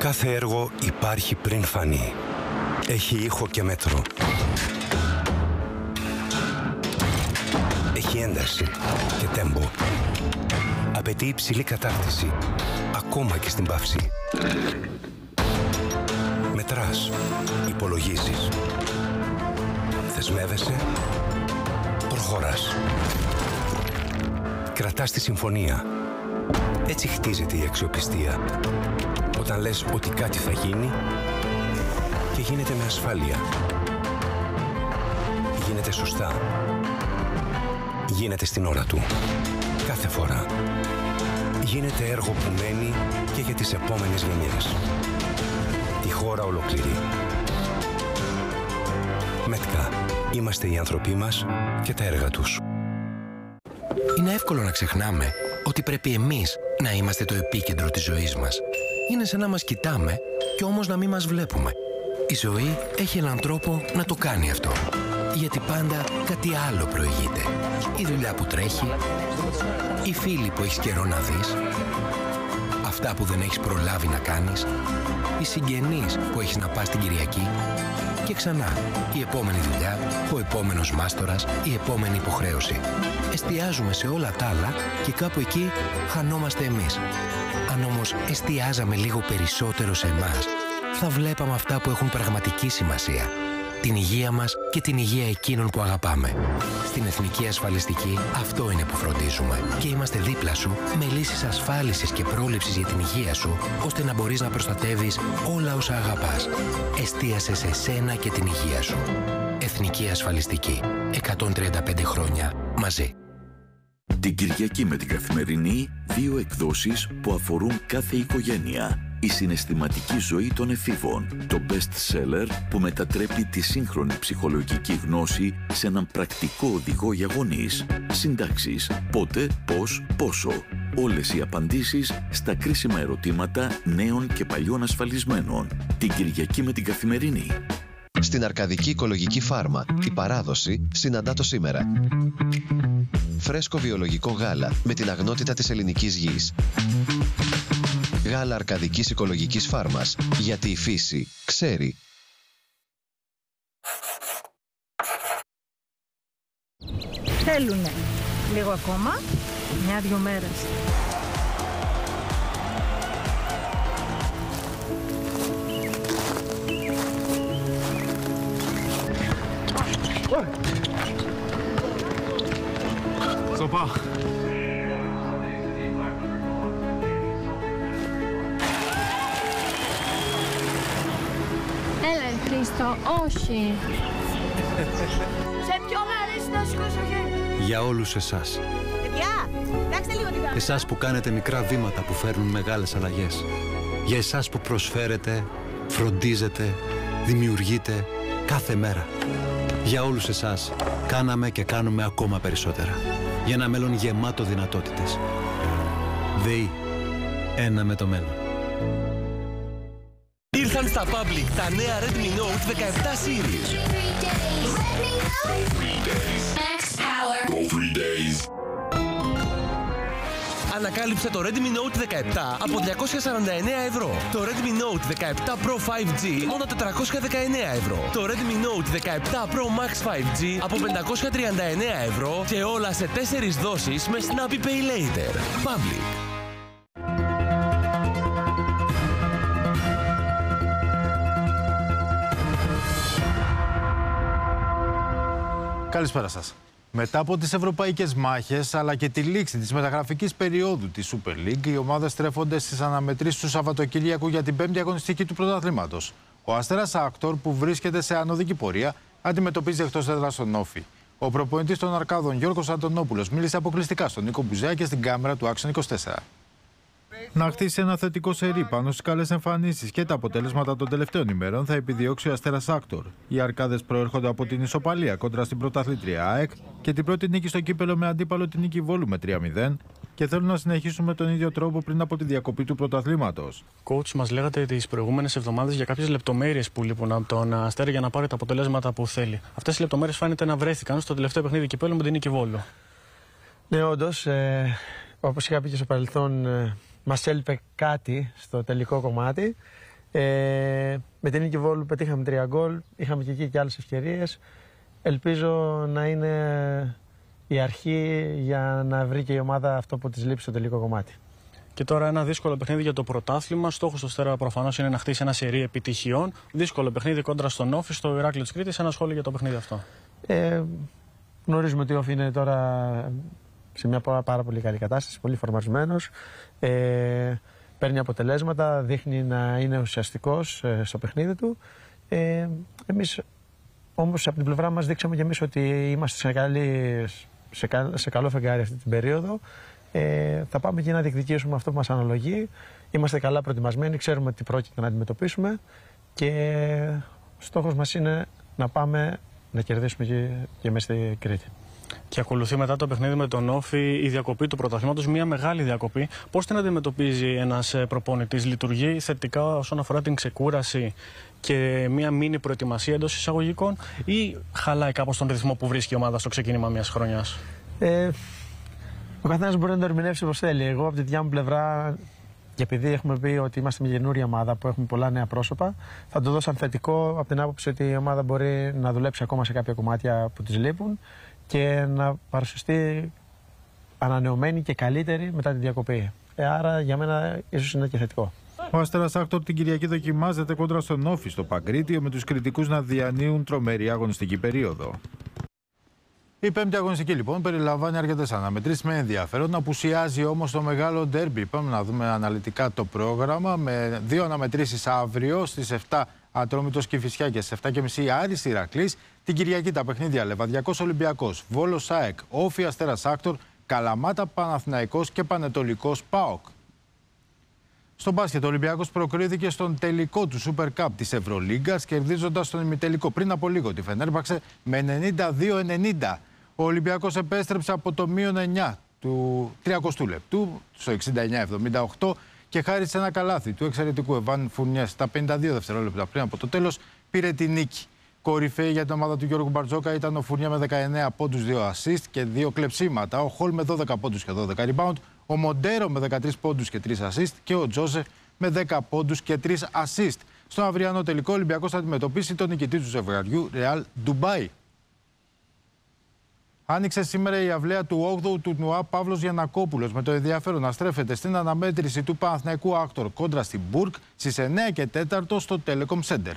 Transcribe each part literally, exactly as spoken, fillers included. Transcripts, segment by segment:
Κάθε έργο υπάρχει πριν φανεί. Έχει ήχο και μέτρο. Έχει ένταση και τέμπο. Απαιτεί υψηλή κατάρτιση, ακόμα και στην παύση. Μετράς, υπολογίζεις. Δεσμεύεσαι, προχωράς. Κρατάς τη συμφωνία. Έτσι χτίζεται η αξιοπιστία. Όταν λες ότι κάτι θα γίνει και γίνεται με ασφάλεια. Γίνεται σωστά. Γίνεται στην ώρα του. Κάθε φορά. Γίνεται έργο που μένει και για τις επόμενες γενιές. Τη χώρα ολόκληρη. Μέτκα. Είμαστε οι άνθρωποι μας και τα έργα τους. Είναι εύκολο να ξεχνάμε ότι πρέπει εμείς να είμαστε το επίκεντρο της ζωής μας. Είναι σαν να μας κοιτάμε και όμως να μην μας βλέπουμε. Η ζωή έχει έναν τρόπο να το κάνει αυτό. Γιατί πάντα κάτι άλλο προηγείται. Η δουλειά που τρέχει, οι φίλοι που έχεις καιρό να δεις, αυτά που δεν έχεις προλάβει να κάνεις, οι συγγενείς που έχεις να πας την Κυριακή και ξανά η επόμενη δουλειά, ο επόμενος μάστορας, η επόμενη υποχρέωση. Εστιάζουμε σε όλα τα άλλα και κάπου εκεί χανόμαστε εμείς. Αν όμως εστιάζαμε λίγο περισσότερο σε εμάς, θα βλέπαμε αυτά που έχουν πραγματική σημασία. Την υγεία μας και την υγεία εκείνων που αγαπάμε. Στην Εθνική Ασφαλιστική αυτό είναι που φροντίζουμε και είμαστε δίπλα σου με λύσεις ασφάλισης και πρόληψης για την υγεία σου, ώστε να μπορείς να προστατεύεις όλα όσα αγαπάς. Εστίασε σε σένα και την υγεία σου. Εθνική Ασφαλιστική. εκατόν τριάντα πέντε χρόνια μαζί. Την Κυριακή με την Καθημερινή, δύο εκδόσεις που αφορούν κάθε οικογένεια. Η συναισθηματική ζωή των εφήβων, το best seller που μετατρέπει τη σύγχρονη ψυχολογική γνώση σε έναν πρακτικό οδηγό για γονείς. Συντάξεις, πότε, πώς, πόσο. Όλες οι απαντήσεις στα κρίσιμα ερωτήματα νέων και παλιών ασφαλισμένων. Την Κυριακή με την Καθημερινή. Στην Αρκαδική Οικολογική Φάρμα, η παράδοση συναντά το σήμερα. Φρέσκο βιολογικό γάλα με την αγνότητα της ελληνικής γης. Γάλα Αρκαδικής Οικολογικής Φάρμας, γιατί η φύση ξέρει. Θέλουνε λίγο ακόμα, μια-δυο μέρες. Σοπά. Έλα, Χρήστο, όχι. Σε ποιο μ' αρέσει να σηκώσω χέρι. Για όλους εσάς. Παιδιά, κοιτάξτε λίγο την κάμερα. Εσάς που κάνετε μικρά βήματα που φέρνουν μεγάλες αλλαγές. Για εσάς που προσφέρετε, φροντίζετε, δημιουργείτε κάθε μέρα. Για όλους εσάς κάναμε και κάνουμε ακόμα περισσότερα. Για ένα μέλλον γεμάτο δυνατότητες. ΔΕΗ. Ένα με το μέλλον. Ήρθαν στα Public τα νέα Redmi Note δεκαεπτά Series. Ανακάλυψε το Redmi Note δεκαεπτά από διακόσια σαράντα εννέα ευρώ. Το Redmi Note δεκαεπτά Pro φάιβ τζι μόνο τετρακόσια δεκαεννέα ευρώ. Το Redmi Note δεκαεπτά Pro Max φάιβ τζι από πεντακόσια τριάντα εννέα ευρώ και όλα σε τέσσερις δόσεις με Snappy Pay Later. Public. Καλησπέρα σας. Μετά από τις ευρωπαϊκές μάχες αλλά και τη λήξη της μεταγραφικής περίοδου της Super League, οι ομάδες στρέφονται στις αναμετρήσεις του Σαββατοκύριακου για την πέμπτη αγωνιστική του πρωταθλήματος. Ο Αστέρας Άκτορ, που βρίσκεται σε ανωδική πορεία, αντιμετωπίζει εκτός έδρας τον Όφη. Ο προπονητής των Αρκάδων, Γιώργος Αντωνόπουλος, μίλησε αποκλειστικά στον Νίκο Μπουζέα και στην κάμερα του Action είκοσι τέσσερα. Να χτίσει ένα θετικό σερί πάνω στις καλές εμφανίσεις και τα αποτέλεσματα των τελευταίων ημέρων θα επιδιώξει ο Αστέρας Άκτορ. Οι Αρκάδες προέρχονται από την ισοπαλία κόντρα στην πρωταθλήτρια ΑΕΚ και την πρώτη νίκη στο κύπελο με αντίπαλο την νίκη Βόλου με τρία μηδέν και θέλουν να συνεχίσουν με τον ίδιο τρόπο πριν από τη διακοπή του πρωταθλήματος. Coach, μας λέγατε τις προηγούμενες εβδομάδες για κάποιες λεπτομέρειες που λείπουν από τον Αστέρα για να πάρει τα αποτελέσματα που θέλει. Αυτές οι λεπτομέρειες φάνηκε να βρέθηκαν στο τελευταίο παιχνίδι κυπέλου με την νίκη Βόλου. Ναι, όντως, ε, όπως είχα πει και στο παρελθόν, ε, μας έλειπε κάτι στο τελικό κομμάτι Ε, με την Νίκη Βόλου πετύχαμε τρία γκολ, είχαμε και εκεί και άλλες ευκαιρίες. Ελπίζω να είναι η αρχή για να βρει και η ομάδα αυτό που της λείπει στο τελικό κομμάτι. Και τώρα ένα δύσκολο παιχνίδι για το πρωτάθλημα. Στόχος του Αστέρα προφανώς είναι να χτίσει ένα σερί επιτυχιών. Δύσκολο παιχνίδι κόντρα στον Όφη, στο Ηράκλειο της Κρήτης. Ένα σχόλιο για το παιχνίδι αυτό. Ε, γνωρίζουμε ότι ο Όφη είναι τώρα σε μια πάρα πολύ καλή κατάσταση, πολύ φορμαρισμένος. Ε, παίρνει αποτελέσματα, δείχνει να είναι ουσιαστικός ε, στο παιχνίδι του. Ε, εμείς όμως από την πλευρά μας δείξαμε και εμείς ότι είμαστε σε, καλή, σε, κα, σε καλό φεγγάρι αυτή την περίοδο. Ε, θα πάμε και να διεκδικήσουμε αυτό που μας αναλογεί. Είμαστε καλά προετοιμασμένοι, ξέρουμε τι πρόκειται να αντιμετωπίσουμε και στόχος μας είναι να πάμε να κερδίσουμε και, και μέσα στη Κρήτη. Και ακολουθεί μετά το παιχνίδι με τον Όφη η διακοπή του πρωταθλήματος, μια μεγάλη διακοπή. Πώς την αντιμετωπίζει ένας προπονητής? Λειτουργεί θετικά όσον αφορά την ξεκούραση και μια μίνι προετοιμασία εντός εισαγωγικών, ή χαλάει κάπως τον ρυθμό που βρίσκει η ομάδα στο ξεκίνημα μιας χρονιάς? Ε, ο καθένας μπορεί να το ερμηνεύσει όπως θέλει. Εγώ από τη δικιά μου πλευρά, και επειδή έχουμε πει ότι είμαστε μια καινούρια ομάδα που έχουμε πολλά νέα πρόσωπα, θα το δω σαν θετικό από την άποψη ότι η ομάδα μπορεί να δουλέψει ακόμα σε κάποια κομμάτια που της λείπουν και να παρουσιαστεί ανανεωμένη και καλύτερη μετά τη διακοπή. Ε, άρα για μένα ίσως είναι και θετικό. Ο Αστέρας Άκτορ την Κυριακή δοκιμάζεται κόντρα στον Όφη στο Παγκρίτιο, με τους κριτικούς να διανύουν τρομερή αγωνιστική περίοδο. Η πέμπτη αγωνιστική λοιπόν περιλαμβάνει αρκετές αναμετρήσεις με ενδιαφέρον. Απουσιάζει όμως το μεγάλο ντέρμπι. Πάμε να δούμε αναλυτικά το πρόγραμμα με δύο αναμετρήσεις αύριο στις επτά Ατρόμητος Κηφισιά και στις επτά και μισή Άρης Ηρακλής. Την Κυριακή τα παιχνίδια Λεβαδιακός Ολυμπιακός, Βόλος ΑΕΚ, Όφη Αστέρας Άκτορ, Καλαμάτα Παναθηναϊκός και Πανετολικός ΠΑΟΚ. Στο μπάσκετ, ο Ολυμπιακός προκρίθηκε στον τελικό του Super Cup της Ευρωλίγκας, κερδίζοντας τον ημιτελικό πριν από λίγο τη Φενέρμπαξε με ενενήντα δύο ενενήντα. Ο Ολυμπιακός επέστρεψε από το μείον εννιά του τριακοστού λεπτού στο εξήντα εννιά εβδομήντα οκτώ και χάρη σε ένα καλάθι του εξαιρετικού Εβάν Φουρνιές στα πενήντα δύο δευτερόλεπτα πριν από το τέλος πήρε τη νίκη. Κορυφαίοι για την ομάδα του Γιώργου Μπαρτζόκα ήταν ο Φουρνιά με δεκαεννέα πόντους, δύο assist και δύο κλεψίματα, ο Χολ με δώδεκα πόντους και δώδεκα rebound, ο Μοντέρο με δεκατρείς πόντους και τρεις assist και ο Τζόζε με δέκα πόντους και τρεις assist. Στον αυριανό τελικό, ο Ολυμπιακός θα αντιμετωπίσει τον νικητή του ζευγαριού Real Ντουμπάι. Άνοιξε σήμερα η αυλαία του όγδοου τουρνουά Παύλος Γιαννακόπουλος, με το ενδιαφέρον να στρέφεται στην αναμέτρηση του Παναθηναϊκού Άκτορ κόντρα στην Μπουργκ στις εννέα και τέσσερα στο Telecom Center.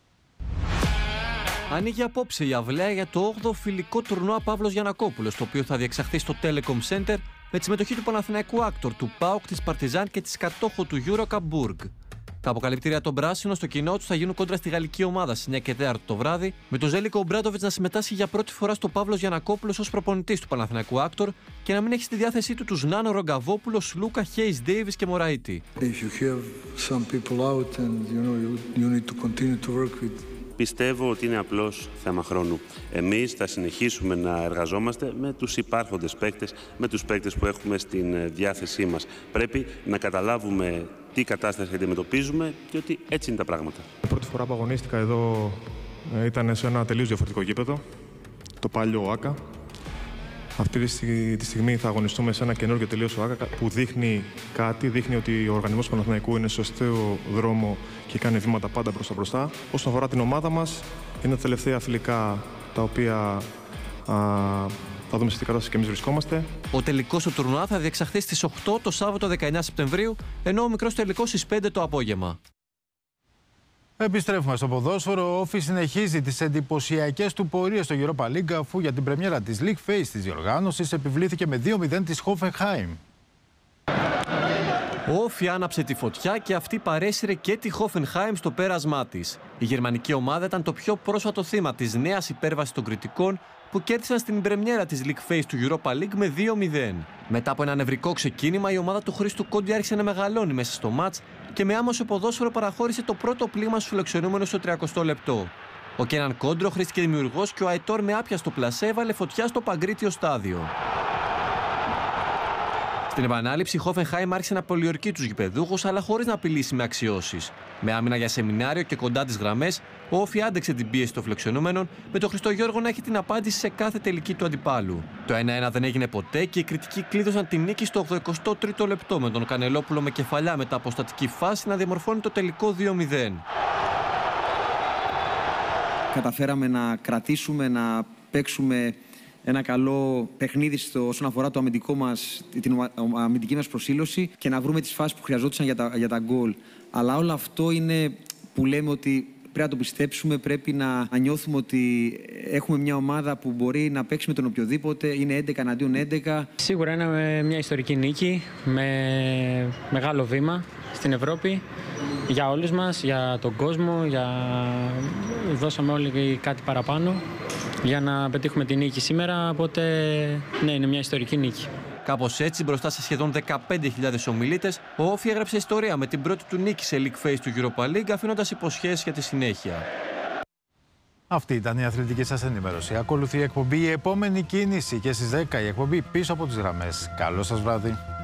Ανοίγει απόψε η αυλαία για το όγδοο φιλικό τουρνουά Παύλος Γιαννακόπουλος, το οποίο θα διεξαχθεί στο Telecom Center με τη συμμετοχή του Παναθηναϊκού Άκτορ, του ΠΑΟΚ, της Παρτιζάν και της κατόχου του EuroCup Μπουργκ. Τα αποκαλυπτήρια των πράσινων στο κοινό του θα γίνουν κόντρα στη γαλλική ομάδα στις εννιά και τέσσερα το βράδυ, με τον Ζέλικο Ομπράντοβιτς να συμμετάσχει για πρώτη φορά στο Παύλος Γιαννακόπουλος ως προπονητής του Παναθηναϊκού Άκτορ και να μην έχει στη διάθεσή του τους Νάνο Ρογκαβόπουλος, Λούκα, Χέις Ντέιβις και Μωραΐτη. Πιστεύω ότι είναι απλώς θέμα χρόνου. Εμείς θα συνεχίσουμε να εργαζόμαστε με τους υπάρχοντες παίκτες, με τους παίκτες που έχουμε στην διάθεσή μας. Πρέπει να καταλάβουμε τι κατάσταση αντιμετωπίζουμε και ότι έτσι είναι τα πράγματα. Η πρώτη φορά που αγωνίστηκα εδώ ήταν σε ένα τελείως διαφορετικό γήπεδο, το παλιό ΟΑΚΑ. Αυτή τη στιγμή θα αγωνιστούμε σε ένα καινούργιο τελείως ΟΑΚΑ που δείχνει κάτι, δείχνει ότι ο οργανισμός του Παναθηναϊκού είναι στο σωστό δρόμο και κάνει βήματα πάντα προς τα μπροστά. Όσον αφορά την ομάδα μας, είναι τα τελευταία φιλικά τα οποία α, θα δούμε σε τι κατάσταση και εμείς βρισκόμαστε. Ο τελικός του τουρνουά θα διεξαχθεί στις οκτώ το Σάββατο δεκαεννέα Σεπτεμβρίου, ενώ ο μικρός τελικός στις πέντε το απόγευμα. Επιστρέφουμε στο ποδόσφαιρο. Ο Όφη συνεχίζει τις εντυπωσιακές του πορείες στο Europa League, αφού για την πρεμιέρα της League Phase της διοργάνωσης επιβλήθηκε με δύο μηδέν της Hoffenheim. Ο Όφη άναψε τη φωτιά και αυτή παρέσυρε και τη Hoffenheim στο πέρασμά της. Η γερμανική ομάδα ήταν το πιο πρόσφατο θύμα της νέας υπέρβασης των κριτικών που κέρδισαν στην πρεμιέρα της League Phase του Europa League με δύο μηδέν. Μετά από ένα νευρικό ξεκίνημα, η ομάδα του Χρήστου Κόντι άρχισε να μεγαλώνει μέσα στο μάτς και με άμεσο ποδόσφαιρο παραχώρησε το πρώτο πλήγμα στους φιλοξενούμενους στο τριακοστό λεπτό. Ο Κέναν Κόντρο χρήστηκε δημιουργός και ο Αϊτόρ με άπιαστο πλασέ έβαλε φωτιά στο Παγκρίτιο στάδιο. Στην επανάληψη, η Hoffenheim άρχισε να πολιορκεί τους γηπεδούχους, αλλά χωρίς να απειλήσει με αξιώσεις. Με άμυνα για σεμινάριο και κοντά τις γραμμές, ο Όφι άντεξε την πίεση των φιλοξενούμενων, με τον Χριστογιώργο να έχει την απάντηση σε κάθε τελική του αντιπάλου. Το ένα ένα δεν έγινε ποτέ και οι κριτικοί κλείδωσαν την νίκη στο ογδοηκοστό τρίτο λεπτό, με τον Κανελόπουλο με κεφαλιά μετά από στατική φάση να διαμορφώνει το τελικό δύο μηδέν. Καταφέραμε να κρατήσουμε, να παίξουμε ένα καλό παιχνίδι στο, όσον αφορά το αμυντικό μας, την αμυντική μας προσήλωση και να βρούμε τις φάσεις που χρειαζόντουσαν για τα, για τα γκολ. Αλλά όλο αυτό είναι που λέμε ότι πρέπει να το πιστέψουμε, πρέπει να, να νιώθουμε ότι έχουμε μια ομάδα που μπορεί να παίξει με τον οποιοδήποτε, είναι έντεκα εναντίον έντεκα. Σίγουρα είναι μια ιστορική νίκη με μεγάλο βήμα στην Ευρώπη για όλους μας, για τον κόσμο, για... δώσαμε όλοι κάτι παραπάνω για να πετύχουμε τη νίκη σήμερα, οπότε ναι, είναι μια ιστορική νίκη. Κάπως έτσι, μπροστά σε σχεδόν δεκαπέντε χιλιάδες ομιλήτες, ο Όφι έγραψε ιστορία με την πρώτη του νίκη σε League Phase του Europa League, αφήνοντας υποσχέσεις για τη συνέχεια. Αυτή ήταν η αθλητική σας ενημέρωση. Ακολουθεί η εκπομπή «Η επόμενη κίνηση» και στις δέκα η εκπομπή «Πίσω από τις γραμμές». Καλό σας βράδυ.